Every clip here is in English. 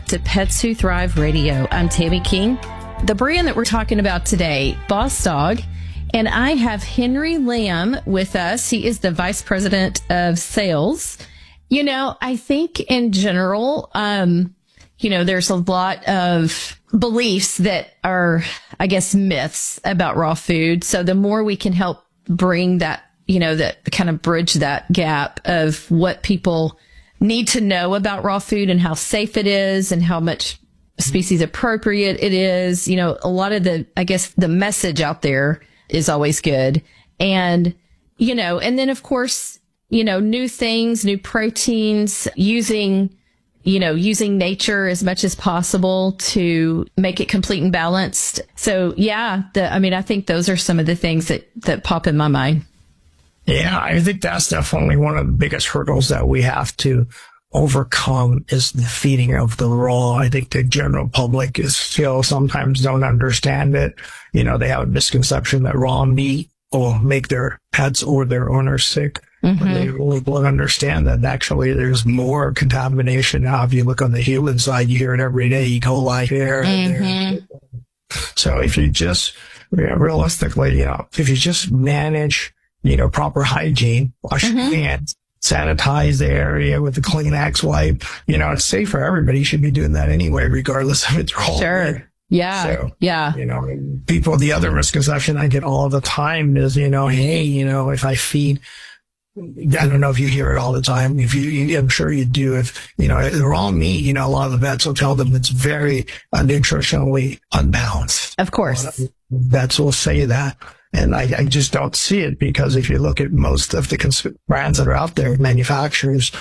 to Pets Who Thrive Radio. I'm Tammy King. The brand that we're talking about today, Boss Dog, and I have Henry Lamb with us. He is the Vice President of Sales. You know, I think in general, there's a lot of beliefs that are, I guess, myths about raw food. So the more we can help bring that, that kind of bridge that gap of what people need to know about raw food and how safe it is and how much species appropriate it is. A lot of the message out there is always good. And, and then of course, new things, new proteins, using nature as much as possible to make it complete and balanced. So yeah, I think those are some of the things that pop in my mind. Yeah, I think that's definitely one of the biggest hurdles that we have to overcome is the feeding of the raw. I think the general public is still sometimes don't understand it. They have a misconception that raw meat will make their pets or their owners sick. Mm-hmm. But they really don't understand that actually there's more contamination now. If you look on the human side, you hear it every day, E. coli here and there. So if you just, realistically, if you just manage, proper hygiene, wash your hands, sanitize the area with a Kleenex wipe, it's safe for everybody. You should be doing that anyway, regardless if it's raw. Sure. Yeah. So, yeah. People, the other misconception I get all the time is, if I feed, I don't know if you hear it all the time. I'm sure you do. If, the raw meat, a lot of the vets will tell them it's very nutritionally unbalanced. Of course. Vets will say that. And I just don't see it because if you look at most of the brands that are out there, manufacturers,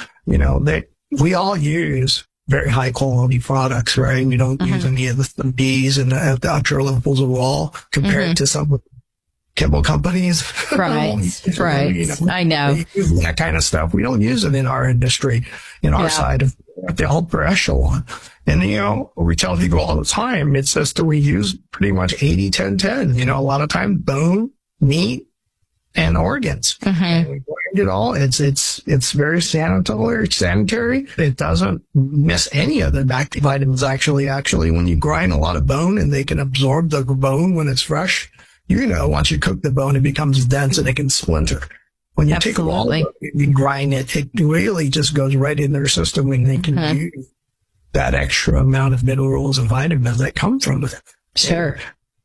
we all use very high quality products, right? We don't use any of the B's and the ultra levels of all compared to some of the chemical companies. Right. Right. I know. That kind of stuff. We don't use it in our industry, in our side of the upper echelon. And, we tell people all the time, it's just that we use pretty much 80-10-10. A lot of times bone, meat, and organs. And we blend it all. It's very sanitary. It doesn't miss any of the active vitamins actually when you grind a lot of bone and they can absorb the bone when it's fresh. Once you cook the bone, it becomes dense and it can splinter. When you take a raw, you grind it, it really just goes right in their system and they can use that extra amount of minerals and vitamins that come from it. Sure.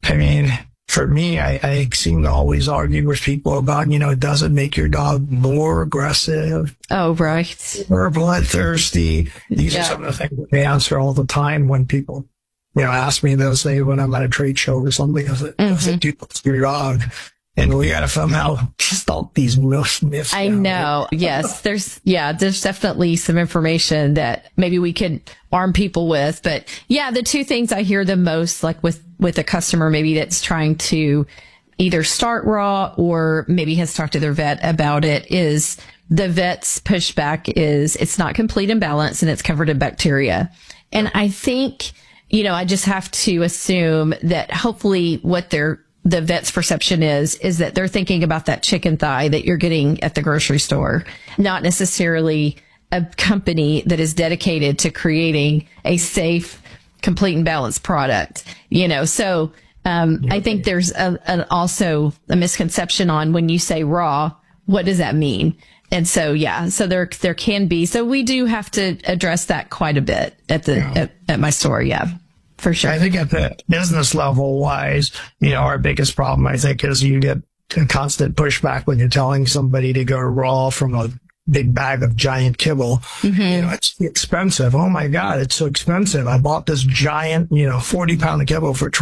For me, I seem to always argue with people about, it doesn't make your dog more aggressive. Oh, right. Or bloodthirsty. These are some of the things that they answer all the time when people, ask me, they'll say when I'm at a trade show or something, I say, dude, what's your dog? And we got to somehow stop these myths. I know. Yes. There's definitely some information that maybe we could arm people with. But yeah, the two things I hear the most, like with a customer maybe that's trying to either start raw or maybe has talked to their vet about it, is the vet's pushback is it's not complete and balanced and it's covered in bacteria. And I think, I just have to assume that hopefully what the vet's perception is that they're thinking about that chicken thigh that you're getting at the grocery store, not necessarily a company that is dedicated to creating a safe, complete and balanced product, So, I think there's also a misconception on when you say raw, what does that mean? And so, so there can be, so we do have to address that quite a bit at my store. Yeah. For sure. I think at the business level wise, our biggest problem, I think, is you get a constant pushback when you're telling somebody to go raw from a big bag of giant kibble. It's expensive. Oh my God, it's so expensive. I bought this giant, 40-pound of kibble for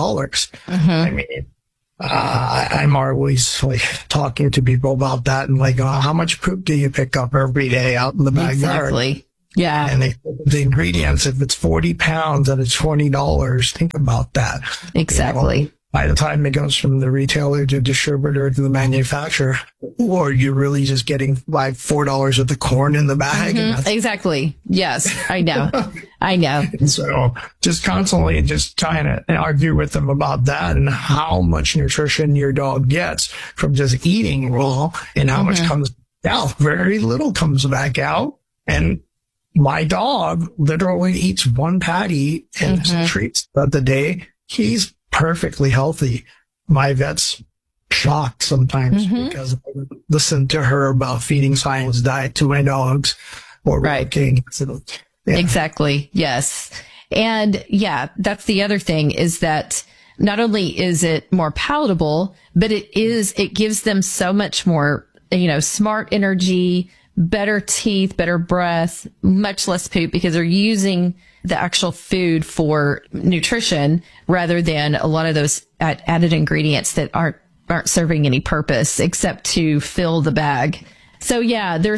$20. I'm always talking to people about that and how much poop do you pick up every day out in the backyard? Exactly. Yeah. And the ingredients, if it's 40 pounds and it's $20, think about that. Exactly. By the time it goes from the retailer to distributor to the manufacturer, or you're really just getting like $4 of the corn in the bag. Exactly. Yes, I know. I know. So just constantly just trying to argue with them about that and how much nutrition your dog gets from just eating raw and how much comes out. Very little comes back out. And my dog literally eats one patty and treats of the day. He's perfectly healthy. My vet's shocked sometimes because I listen to her about feeding science diet to my dogs or working. So, yeah. Exactly. Yes. And yeah, that's the other thing is that not only is it more palatable, but it gives them so much more, smart energy, better teeth, better breath, much less poop because they're using the actual food for nutrition rather than a lot of those added ingredients that aren't serving any purpose except to fill the bag. So yeah, there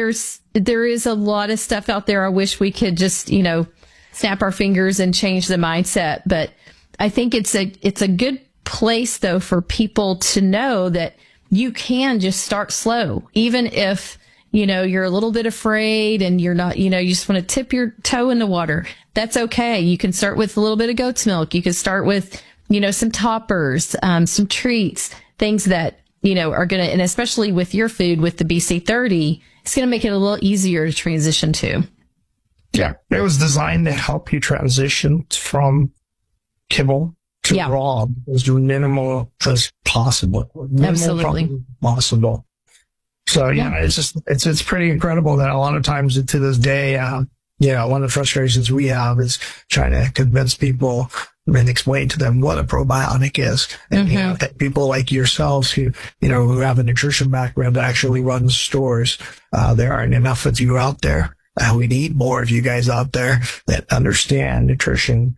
is a lot of stuff out there. I wish we could just, snap our fingers and change the mindset. But I think it's a good place though for people to know that you can just start slow, even if, you're a little bit afraid and you're not, you just want to tip your toe in the water. That's okay. You can start with a little bit of goat's milk. You can start with, some toppers, some treats, things that, are going to, and especially with your food, with the BC30, it's going to make it a little easier to transition to. Yeah. It was designed to help you transition from kibble to raw as minimal as possible. Absolutely. Possible. So it's pretty incredible that a lot of times to this day, one of the frustrations we have is trying to convince people and explain to them what a probiotic is. And that people like yourselves who have a nutrition background that actually run stores, there aren't enough of you out there. We need more of you guys out there that understand nutrition.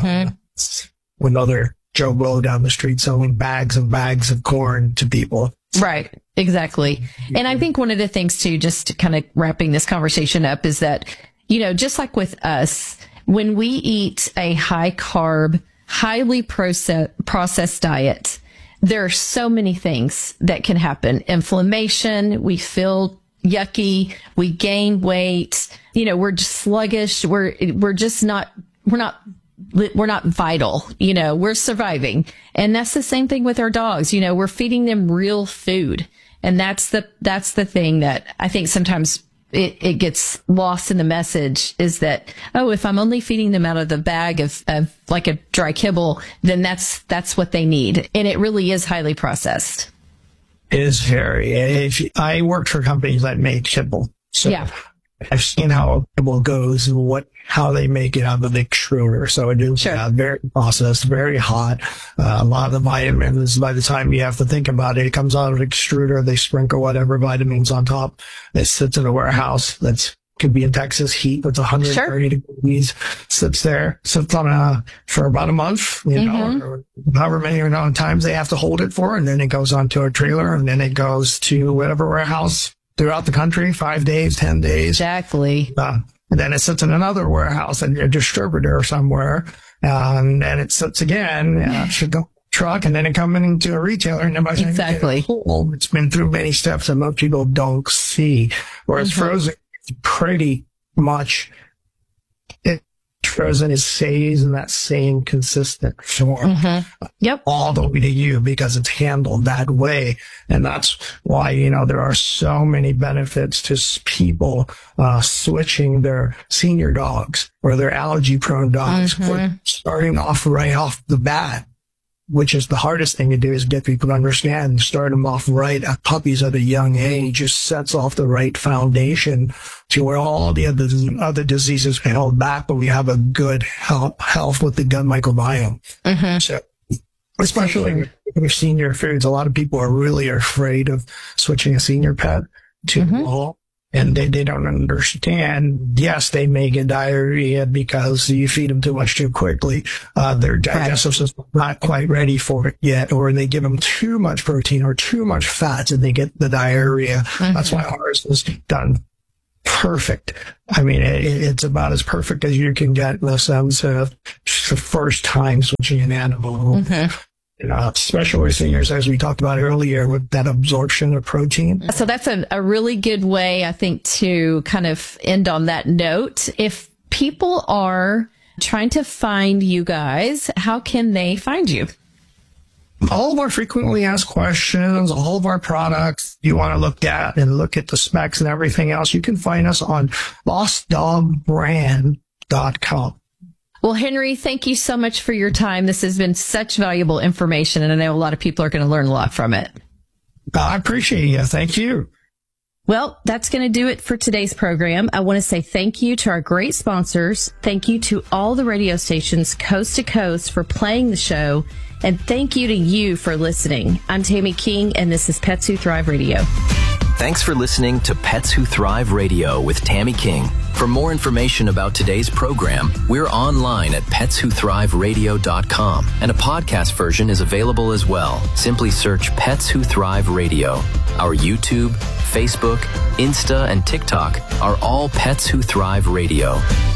With other Joe Blow down the street selling bags and bags of corn to people. Right. Exactly. And I think one of the things too, just kind of wrapping this conversation up is that, just like with us, when we eat a high carb, highly processed diet, there are so many things that can happen. Inflammation, we feel yucky, we gain weight, we're just sluggish. We're not vital, we're surviving. And that's the same thing with our dogs. We're feeding them real food. And that's the thing that I think sometimes it gets lost in the message is that, if I'm only feeding them out of the bag of like a dry kibble, then that's what they need. And it really is highly processed. It is very. I worked for companies that made kibble. So I've seen how kibble goes and how they make it out of the extruder. So it is very processed, very hot. A lot of the vitamins, by the time you have to think about it, it comes out of the extruder. They sprinkle whatever vitamins on top. It sits in a warehouse could be in Texas heat. It's 130 degrees. Sits on for about a month, or however many times they have to hold it for. And then it goes onto a trailer and then it goes to whatever warehouse throughout the country, 5 days, 10 days. Exactly. And then it sits in another warehouse and a distributor somewhere. And then it sits again, should go truck and then it comes into a retailer. And then by the time it's been through many steps that most people don't see. Whereas frozen, it's pretty much frozen, it stays in that same consistent form all the way to you because it's handled that way. And that's why, there are so many benefits to people switching their senior dogs or their allergy prone dogs or starting off right off the bat, which is the hardest thing to do, is get people to understand and start them off right at puppies at a young age. Just sets off the right foundation to where all the other diseases are held back, but we have a good health with the gut microbiome. So, especially with senior foods, a lot of people are really afraid of switching a senior pet to all. And they don't understand. Yes, they may get diarrhea because you feed them too much too quickly. Their digestive system is not quite ready for it yet, or they give them too much protein or too much fat and they get the diarrhea. That's why ours is done perfect. I mean, it's about as perfect as you can get in the sense of the first time switching an animal. Especially with seniors, as we talked about earlier, with that absorption of protein. So that's a really good way, I think, to kind of end on that note. If people are trying to find you guys, how can they find you? All of our frequently asked questions, all of our products you want to look at and look at the specs and everything else, you can find us on bossdogbrand.com. Well, Henry, thank you so much for your time. This has been such valuable information, and I know a lot of people are going to learn a lot from it. I appreciate you. Thank you. Well, that's going to do it for today's program. I want to say thank you to our great sponsors. Thank you to all the radio stations coast to coast for playing the show. And thank you to you for listening. I'm Tammy King, and this is Pets Who Thrive Radio. Thanks for listening to Pets Who Thrive Radio with Tammy King. For more information about today's program, we're online at petswhothriveradio.com, and a podcast version is available as well. Simply search Pets Who Thrive Radio. Our YouTube, Facebook, Insta, and TikTok are all Pets Who Thrive Radio.